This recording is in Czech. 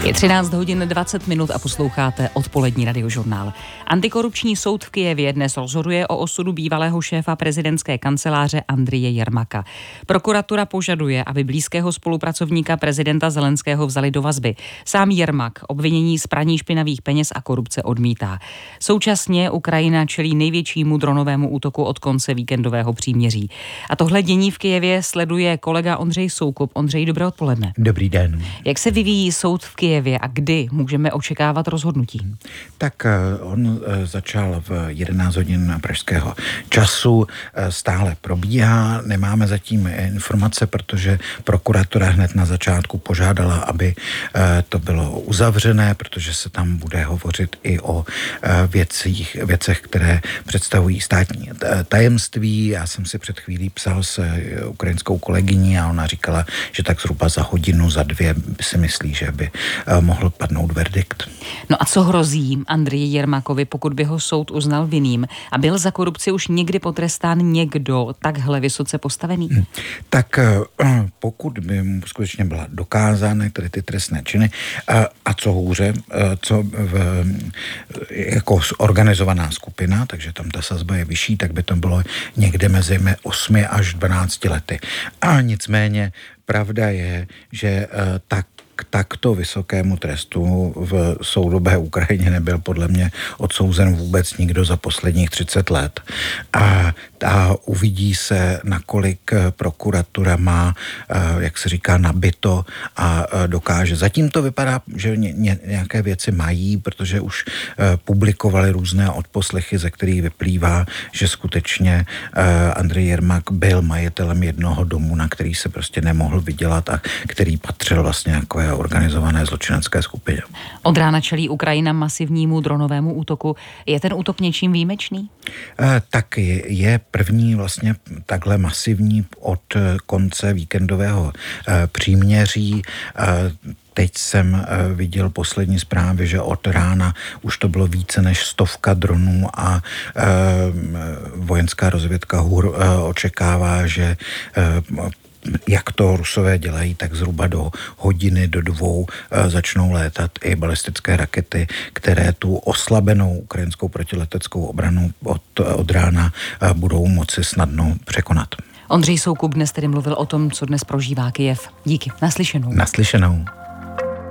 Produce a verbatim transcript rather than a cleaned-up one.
Je třináct hodin dvacet minut a posloucháte odpolední radiožurnál. Antikorupční soud v Kyjevě dnes rozhoduje o osudu bývalého šéfa prezidentské kanceláře Andrije Jermaka. Prokuratura požaduje, aby blízkého spolupracovníka prezidenta Zelenského vzali do vazby. Sám Jermak obvinění z praní špinavých peněz a korupce odmítá. Současně Ukrajina čelí největšímu dronovému útoku od konce víkendového příměří. A tohle dění v Kyjevě sleduje kolega Ondřej Soukup. Ondřej, dobré odpoledne. Dobrý den. Jak se vyvíjí soud v Kyjevě a kdy můžeme očekávat rozhodnutí? Tak on začal v jedenáct hodin pražského času, stále probíhá, nemáme zatím informace, protože prokuratura hned na začátku požádala, aby to bylo uzavřené, protože se tam bude hovořit i o věcích, věcech, které představují státní tajemství. Já jsem si před chvílí psal s ukrajinskou kolegyní a ona říkala, že tak zhruba za hodinu, za dvě si myslí, že by mohl padnout verdikt. No a co hrozí Andriji Jermakovi, pokud by ho soud uznal vinným a byl za korupci už někdy potrestán někdo takhle vysoce postavený? Hmm. Tak pokud by mu skutečně byla dokázány tedy ty trestné činy a, a co hůře, co v, jako organizovaná skupina, takže tam ta sazba je vyšší, tak by to bylo někde mezi osmi až dvanácti lety. A nicméně pravda je, že tak k takto vysokému trestu v soudobé Ukrajině nebyl podle mě odsouzen vůbec nikdo za posledních třicet let. A, a uvidí se, nakolik prokuratura má, jak se říká, nabito a dokáže. Zatím to vypadá, že ně, ně, nějaké věci mají, protože už publikovali různé odposlechy, ze kterých vyplývá, že skutečně Andrej Jermak byl majitelem jednoho domu, na který se prostě nemohl vydělat a který patřil vlastně jako organizované zločinecké skupině. Od rána čelí Ukrajina masivnímu dronovému útoku. Je ten útok něčím výjimečný? E, tak je, je první vlastně takhle masivní od konce víkendového e, příměří. E, Teď jsem viděl poslední zprávy, že od rána už to bylo více než stovka dronů a e, vojenská rozvědka hůr e, očekává, že e, jak to Rusové dělají, tak zhruba do hodiny, do dvou e, začnou létat i balistické rakety, které tu oslabenou ukrajinskou protileteckou obranu od, od rána e, budou moci snadno překonat. Ondřej Soukup dnes tedy mluvil o tom, co dnes prožívá Kyjev. Díky. Naslyšenou. Naslyšenou.